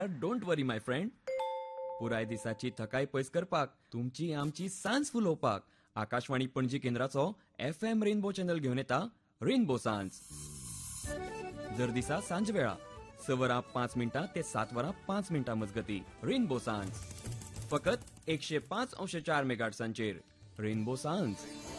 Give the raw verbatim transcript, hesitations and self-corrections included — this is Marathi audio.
Don't worry my friend. पुराय दिसाची थकाय पयस करपाक, तुमची आमची सांज फुलोवपाक Akashvani Panaji केंद्राचो F M rainbow channel घेवन येता रेनबो सांज. जर दिसा सांज वेळा स वरां पांच मिनटां ते सात वरां पांच मिनटां मजगती रेनबो सांज. फकत एकशे पांच अंश चार मेगाहर्ट्झांचेर रेनबो सांज.